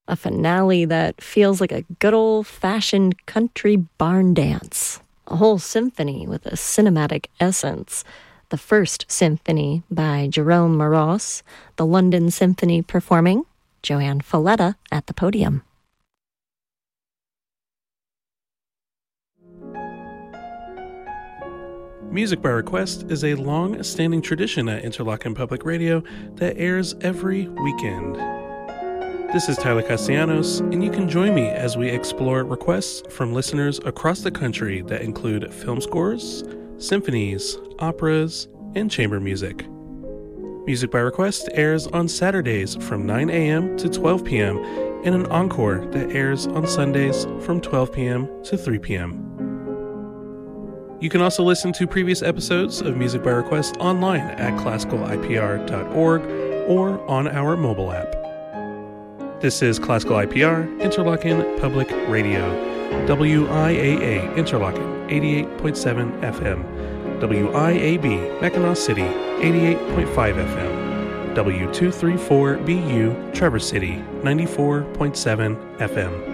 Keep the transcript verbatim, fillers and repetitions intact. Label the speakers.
Speaker 1: A finale that feels like a good old-fashioned country barn dance. A whole symphony with a cinematic essence. The First Symphony by Jerome Moross, the London Symphony performing, Joanne Falletta at the podium.
Speaker 2: Music by Request is a long-standing tradition at Interlochen Public Radio that airs every weekend. This is Tyler Castellanos, and you can join me as we explore requests from listeners across the country that include film scores, symphonies, operas, and chamber music. Music by Request airs on Saturdays from nine a.m. to twelve p.m. and an encore that airs on Sundays from twelve p.m. to three p.m. You can also listen to previous episodes of Music by Request online at classical I P R dot org or on our mobile app. This is Classical I P R, Interlochen Public Radio, W I A A Interlochen, eighty-eight point seven F M, W I A B Mackinac City, eighty-eight point five F M, W two thirty-four B U Traverse City, ninety-four point seven F M.